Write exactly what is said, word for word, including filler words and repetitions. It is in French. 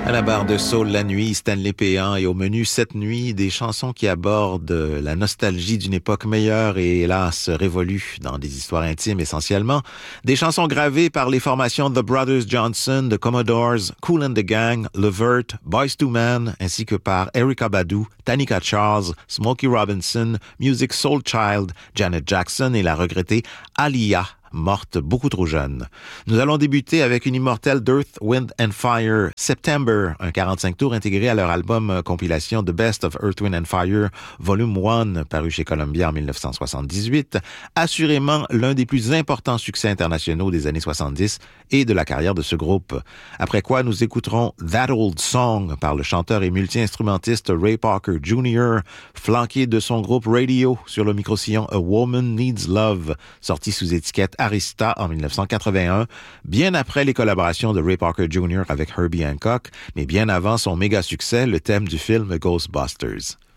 À la barre de Soul la nuit, Stanley Péan, et au menu cette nuit, des chansons qui abordent la nostalgie d'une époque meilleure et hélas révolue dans des histoires intimes essentiellement. Des chansons gravées par les formations The Brothers Johnson, The Commodores, Kool and the Gang, Levert, Boyz two Men, ainsi que par Erykah Badu, Tanika Charles, Smokey Robinson, Musiq Soulchild, Janet Jackson et la regrettée Aaliyah, morte beaucoup trop jeune. Nous allons débuter avec une immortelle d'Earth, Wind and Fire, September, un quarante-cinq tours intégré à leur album euh, compilation The Best of Earth, Wind and Fire, volume un, paru chez Columbia en dix-neuf cent soixante-dix-huit, assurément l'un des plus importants succès internationaux des années soixante-dix et de la carrière de ce groupe. Après quoi, nous écouterons That Old Song par le chanteur et multi-instrumentiste Ray Parker junior, flanqué de son groupe Radio sur le micro-sillon A Woman Needs Love, sorti sous étiquette Arista en dix-neuf cent quatre-vingt-un, bien après les collaborations de Ray Parker junior avec Herbie Hancock, mais bien avant son méga succès, le thème du film Ghostbusters.